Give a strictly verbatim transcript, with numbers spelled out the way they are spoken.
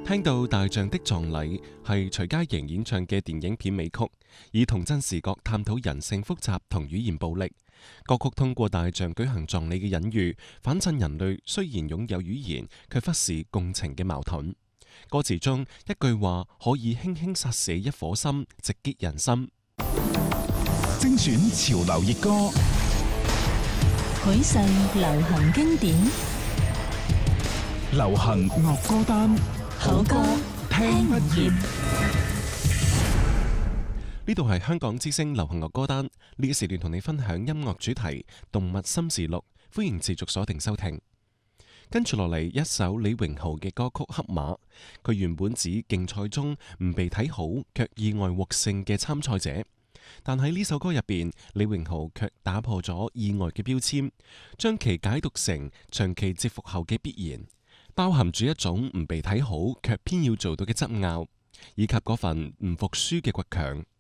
聽到大象的葬禮係徐佳瑩演唱嘅電影片尾曲，以童真視角探討人性複雜同語言暴力。歌曲通過大象舉行葬禮嘅隱喻，反襯人類雖然擁有語言，卻忽視共情嘅矛盾。歌詞中一句話可以輕輕殺死一顆心，直擊人心。 精選潮流熱歌， 許世流行經典， 流行樂歌單， 好歌聽不厭。 呢度係香港之聲流行樂歌單，呢個時段同你分享音樂主題《動物心事錄》，歡迎持續鎖定收聽。跟住落嚟一首李榮浩嘅歌曲《黑馬》，佢原本指競賽中唔被睇好卻意外獲勝嘅參賽者，但喺呢首歌入邊，李榮浩卻打破咗意外嘅標籤，將其解讀成長期蟄伏後嘅必然，包含住一種唔被睇好卻偏要做到嘅執拗，以及嗰份唔服輸嘅倔強。